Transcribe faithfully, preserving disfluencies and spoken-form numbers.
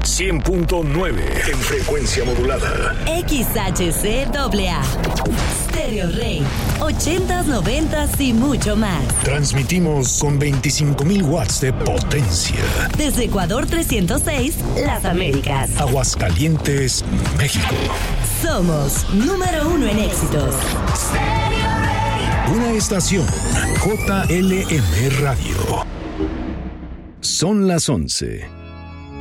cien punto nueve en frecuencia modulada. X H C A A. Stereo Rey. ochentas, noventas y mucho más. Transmitimos con veinticinco mil watts de potencia. Desde Ecuador trescientos seis, Las Américas. Aguascalientes, México. Somos número uno en éxitos. Una estación J L M Radio. Son las once